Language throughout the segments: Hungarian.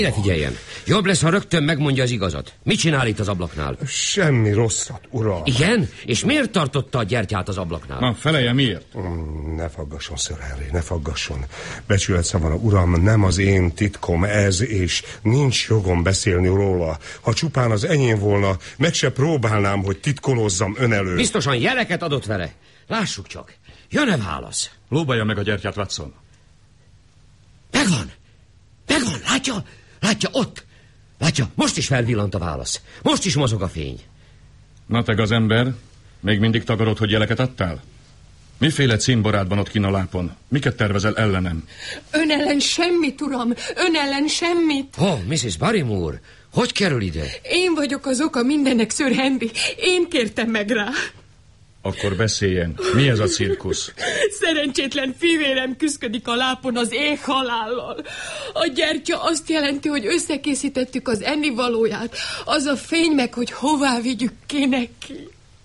Ide figyeljen. Jobb lesz, ha rögtön megmondja az igazat. Mit csinál itt az ablaknál? Semmi rosszat, uram. Igen? És miért tartotta a gyertyát az ablaknál? Na, felelje, miért? Ne faggasson, Sir Henry, ne faggasson. Becsület szavana, uram, nem az én titkom ez, és nincs jogom beszélni róla. Ha csupán az enyém volna, meg se próbálnám, hogy titkolózzam ön elől. Biztosan jeleket adott vele. Lássuk csak. Jön-e válasz? Lóbálja meg a gyertyát, Watson. Megvan, látja, ott. Látja, most is felvillant a válasz. Most is mozog a fény. Na te az ember, még mindig tagadod, hogy jeleket adtál? Miféle címbarát van ott kin a lápon? Miket tervezel ellenem? Ön ellen semmit, uram, ön ellen semmit. Mrs. Barrymore, hogy kerül ide? Én vagyok az oka mindennek, Sir Henry. Én kértem meg rá. Akkor beszéljen. Mi ez a cirkusz? Szerencsétlen fivérem küszködik a lápon az éhhalállal. A gyertya azt jelenti, hogy összekészítettük az ennivalóját. Az a fény meg, hogy hová vigyük ki neki.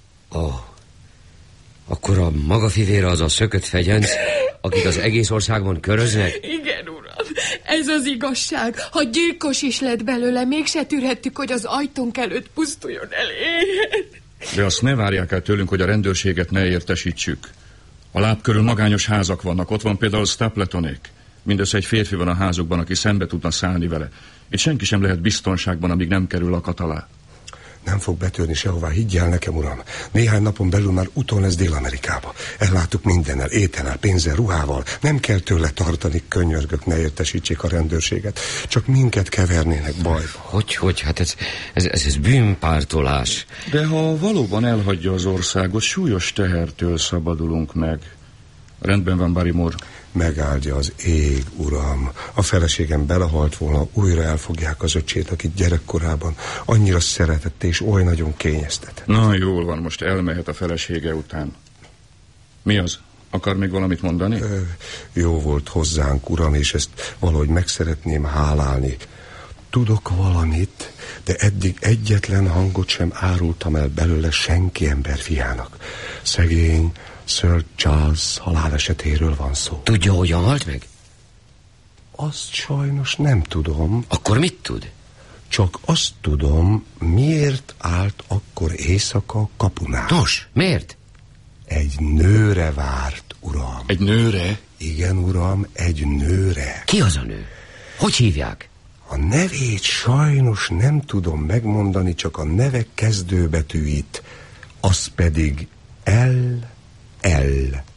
Akkor a maga fivére az a szökött fegyenc, akik az egész országban köröznek? Igen, uram, ez az igazság. Ha gyilkos is lett belőle, mégse tűrhettük, hogy az ajtónk előtt pusztuljon el éhen. De azt ne várják el tőlünk, hogy a rendőrséget ne értesítsük. A láb körül magányos házak vannak, ott van például Stapletonék. Mindössze egy férfi van a házukban, aki szembe tudna szállni vele. Itt senki sem lehet biztonságban, amíg nem kerül lakat alá. Nem fog betörni sehová, higgyel nekem, uram. Néhány napon belül már úton lesz Dél-Amerikába. Elláttuk mindennel, étellel, pénzzel, ruhával. Nem kell tőle tartani, könyörgök, ne értesítsék a rendőrséget. Csak minket kevernének bajba. Hogy? Hát ez bűnpártolás. De ha valóban elhagyja az országot, súlyos tehertől szabadulunk meg. Rendben van, Barrymore. Megáldja az ég, uram. A feleségem belehalt volna, újra elfogják az öcsét, akit gyerekkorában annyira szeretett és oly nagyon kényeztetett. Na, jól van, most elmehet a felesége után. Mi az? Akar még valamit mondani? Jó volt hozzánk, uram, és ezt valahogy meg szeretném hálálni. Tudok valamit, de eddig egyetlen hangot sem árultam el belőle senki emberfiának. Szegény Sir Charles halálesetéről van szó. Tudja, hogyan halt meg? Azt sajnos nem tudom. Akkor mit tud? Csak azt tudom, miért állt akkor éjszaka a kapunál. Nos, miért? Egy nőre várt, uram. Egy nőre? Igen, uram, egy nőre. Ki az a nő? Hogy hívják? A nevét sajnos nem tudom megmondani, csak a neve kezdőbetűit. Az pedig L.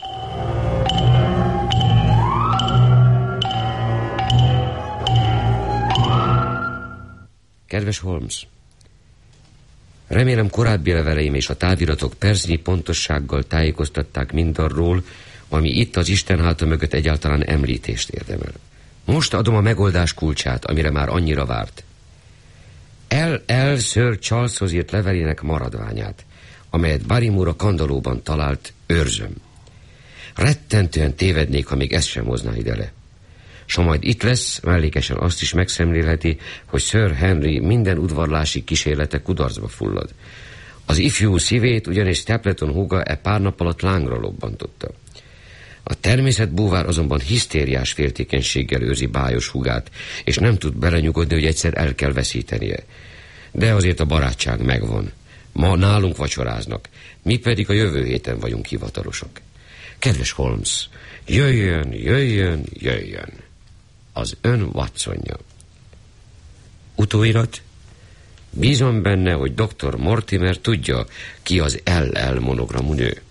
Kedves Holmes, remélem korábbi leveleim és a táviratok percnyi pontossággal tájékoztatták mindarról, ami itt az Istenháta mögött egyáltalán említést érdemel. Most adom a megoldás kulcsát, amire már annyira várt. L. Sir Charleshoz írt levelének maradványát, amelyet Barrymore a kandallóban talált, őrzöm. Rettentően tévednék, ha még ezt sem hozná ide le. S ha majd itt lesz, mellékesen azt is megszemlélheti, hogy Sir Henry minden udvarlási kísérlete kudarcba fullad. Az ifjú szívét ugyanis Stapleton húga pár nap alatt lángra lobbantotta. A természetbúvár azonban hisztériás féltékenységgel őrzi bájos húgát, és nem tud belenyugodni, hogy egyszer el kell veszítenie. De azért a barátság megvan. Ma nálunk vacsoráznak, mi pedig a jövő héten vagyunk hivatalosak. Kedves Holmes, jöjjön. Az ön Watsonja. Utóirat: bízom benne, hogy dr. Mortimer tudja, ki az LL monogramú nő.